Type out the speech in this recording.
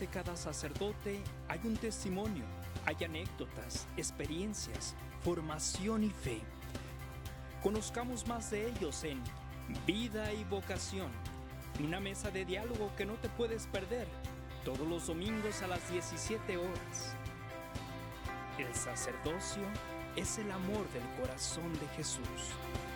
de cada sacerdote hay un testimonio, hay anécdotas, experiencias, formación y fe. Conozcamos más de ellos en Vida y Vocación, una mesa de diálogo que no te puedes perder todos los domingos a las 17 horas. El sacerdocio es el amor del corazón de Jesús.